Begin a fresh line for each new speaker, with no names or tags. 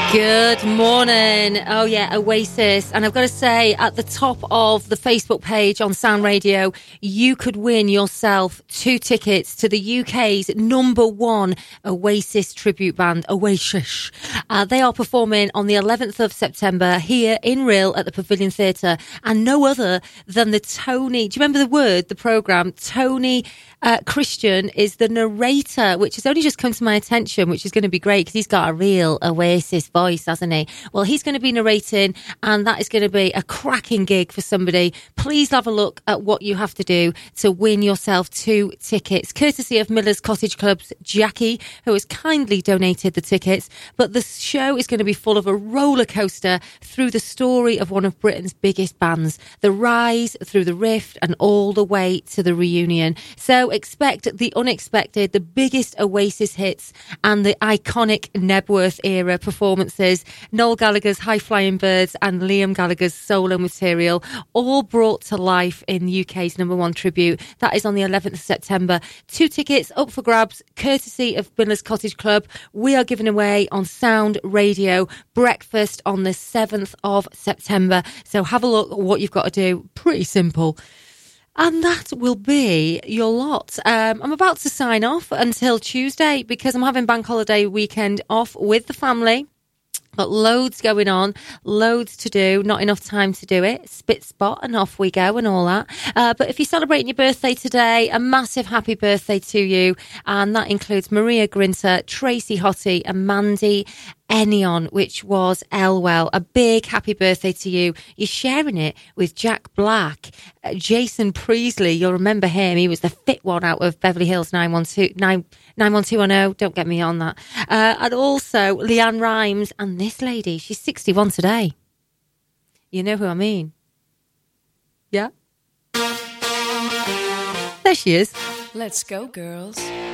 Good morning. Oh yeah, Oasis. And I've got to say, at the top of the Facebook page on Sound Radio, you could win yourself 2 tickets to the UK's #1 Oasis tribute band, Oasis. They are performing on the 11th of September here in Rhyl at the Pavilion Theatre, and no other than the Tony, do you remember the programme? Tony Christian is the narrator, which has only just come to my attention, which is going to be great because he's got a real Oasis voice, hasn't he? Well, he's going to be narrating, and that is going to be a cracking gig for somebody. Please have a look at what you have to do to win yourself 2 tickets, courtesy of Miller's Cottage Club's Jackie, who has kindly donated the tickets. But the show is going to be full of a roller coaster through the story of one of Britain's biggest bands, the rise through the rift and all the way to the reunion. So expect the unexpected, the biggest Oasis hits and the iconic Nebworth era performances, Noel Gallagher's High Flying Birds and Liam Gallagher's solo material, all brought to life in UK's #1 tribute. That is on the 11th of September. 2 tickets up for grabs, courtesy of Miller's Cottage Club. We are giving away on Sound Radio breakfast on the 7th of September. So have a look at what you've got to do. Pretty simple. And that will be your lot. I'm about to sign off until Tuesday because I'm having bank holiday weekend off with the family. Got loads going on, loads to do, not enough time to do it. Spit spot and off we go and all that. But if you're celebrating your birthday today, a massive happy birthday to you. And that includes Maria Grinter, Tracy Hottie and Mandy Enion, which was Elwell. A big happy birthday to you. You're sharing it with Jack Black, Jason Priestley. You'll remember him. He was the fit one out of Beverly Hills 91210. Don't get me on that. And also Leanne Rhymes and this lady. She's 61 today. You know who I mean? Yeah? There she is.
Let's go, girls.